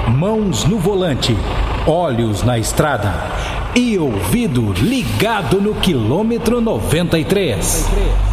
mãos no volante, olhos na estrada e ouvido ligado no quilômetro 93.